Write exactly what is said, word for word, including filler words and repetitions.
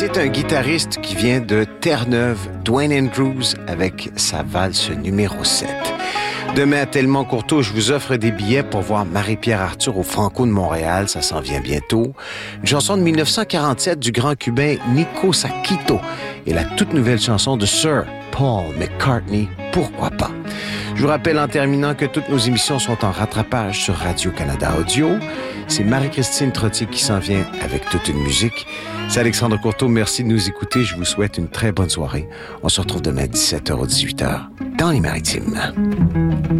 C'est un guitariste qui vient de Terre-Neuve, Dwayne Andrews, avec sa valse numéro sept. Demain à Tellement Courteau, je vous offre des billets pour voir Marie-Pierre Arthur au Franco de Montréal. Ça s'en vient bientôt. Une chanson de dix-neuf cent quarante-sept du grand cubain Nico Saquito et la toute nouvelle chanson de Sir Paul McCartney, Pourquoi pas? Je vous rappelle en terminant que toutes nos émissions sont en rattrapage sur Radio-Canada Audio. C'est Marie-Christine Trottier qui s'en vient avec toute une musique. C'est Alexandre Courteau. Merci de nous écouter. Je vous souhaite une très bonne soirée. On se retrouve demain à dix-sept heures ou dix-huit heures dans les Maritimes.